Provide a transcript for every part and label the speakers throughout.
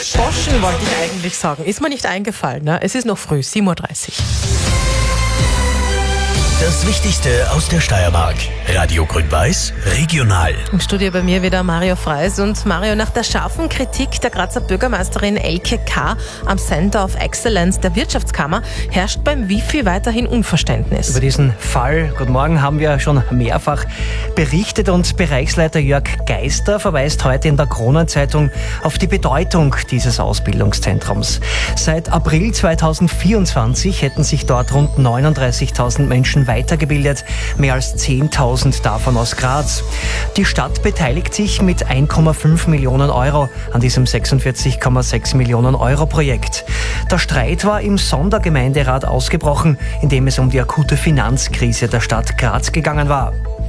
Speaker 1: Boschen wollte ich eigentlich sagen. Ist mir nicht eingefallen. Ne? Es ist noch früh, 7:30 Uhr.
Speaker 2: Das Wichtigste aus der Steiermark. Radio Grün-Weiß, regional.
Speaker 1: Im Studio bei mir wieder Mario Freis. Und Mario, nach der scharfen Kritik der Grazer Bürgermeisterin Elke K. am Center of Excellence der Wirtschaftskammer herrscht beim Wifi weiterhin Unverständnis.
Speaker 3: Über diesen Fall, guten Morgen, haben wir schon mehrfach berichtet und Bereichsleiter Jörg Geister verweist heute in der Kronenzeitung auf die Bedeutung dieses Ausbildungszentrums. Seit April 2024 hätten sich dort rund 39.000 Menschen weitergebildet, mehr als 10.000 davon aus Graz. Die Stadt beteiligt sich mit 1,5 Millionen Euro an diesem 46,6 Millionen Euro Projekt. Der Streit war im Sondergemeinderat ausgebrochen, in dem es um die akute Finanzkrise der Stadt Graz gegangen war.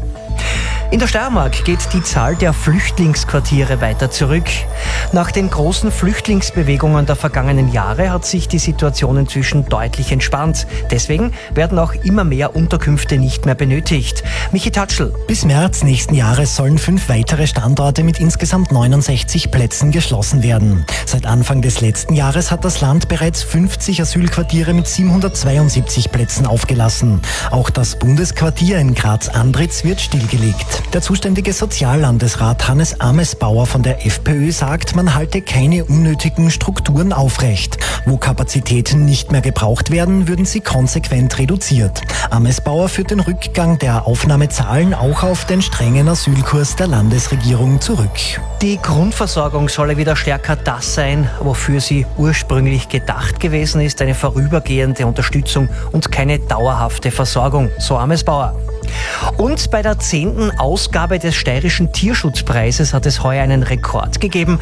Speaker 3: In der Steiermark geht die Zahl der Flüchtlingsquartiere weiter zurück. Nach den großen Flüchtlingsbewegungen der vergangenen Jahre hat sich die Situation inzwischen deutlich entspannt. Deswegen werden auch immer mehr Unterkünfte nicht mehr benötigt. Michi Tatschl.
Speaker 4: Bis März nächsten Jahres sollen 5 weitere Standorte mit insgesamt 69 Plätzen geschlossen werden. Seit Anfang des letzten Jahres hat das Land bereits 50 Asylquartiere mit 772 Plätzen aufgelassen. Auch das Bundesquartier in Graz-Andritz wird stillgelegt. Der zuständige Soziallandesrat Hannes Amesbauer von der FPÖ sagt, man halte keine unnötigen Strukturen aufrecht. Wo Kapazitäten nicht mehr gebraucht werden, würden sie konsequent reduziert. Amesbauer führt den Rückgang der Aufnahmezahlen auch auf den strengen Asylkurs der Landesregierung zurück.
Speaker 3: Die Grundversorgung solle wieder stärker das sein, wofür sie ursprünglich gedacht gewesen ist, eine vorübergehende Unterstützung und keine dauerhafte Versorgung, so Amesbauer. Und bei der 10. Ausgabe des Steirischen Tierschutzpreises hat es heuer einen Rekord gegeben.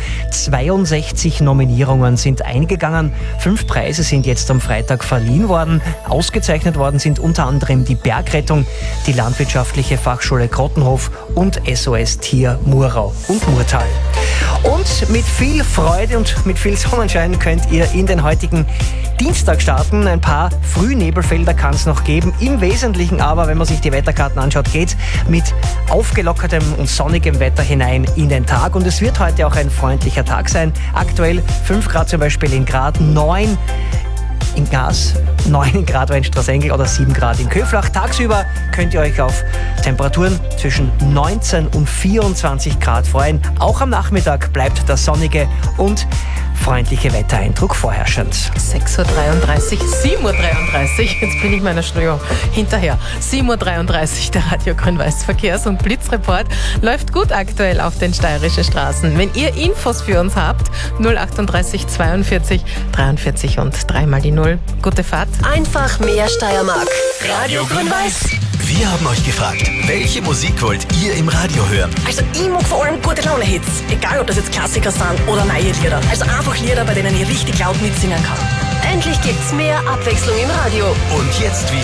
Speaker 3: 62 Nominierungen sind eingegangen. 5 Preise sind jetzt am Freitag verliehen worden. Ausgezeichnet worden sind unter anderem die Bergrettung, die Landwirtschaftliche Fachschule Grottenhof und SOS Tier Murau und Murtal. Und mit viel Freude und mit viel Sonnenschein könnt ihr in den heutigen Dienstag starten. Ein paar Frühnebelfelder kann es noch geben. Im Wesentlichen aber, wenn man sich die Wetterkarten anschaut, geht mit aufgelockertem und sonnigem Wetter hinein in den Tag. Und es wird heute auch ein freundlicher Tag sein. Aktuell 5 Grad zum Beispiel in Grad, 9 in Gas, 9 in Grad in Straßengel oder 7 Grad in Köflach. Tagsüber könnt ihr euch auf Temperaturen zwischen 19 und 24 Grad freuen. Auch am Nachmittag bleibt der sonnige und freundliche Wettereindruck vorherrschend.
Speaker 1: 6:33 Uhr, 7:33 Uhr, jetzt bin ich meiner Schnur hinterher. 7:33 Uhr, der Radio Grün-Weiß Verkehrs- und Blitzreport läuft gut aktuell auf den steirischen Straßen. Wenn ihr Infos für uns habt, 038 42 43 und 3 mal die 0. Gute Fahrt.
Speaker 5: Einfach mehr Steiermark. Radio Grün-Weiß.
Speaker 2: Wir haben euch gefragt, welche Musik wollt ihr im Radio hören?
Speaker 6: Also ich mag vor allem gute Laune-Hits. Egal, ob das jetzt Klassiker sind oder neue Lieder. Also einfach Lieder, bei denen ich richtig laut mitsingen kann.
Speaker 5: Endlich gibt's mehr Abwechslung im Radio.
Speaker 2: Und jetzt wieder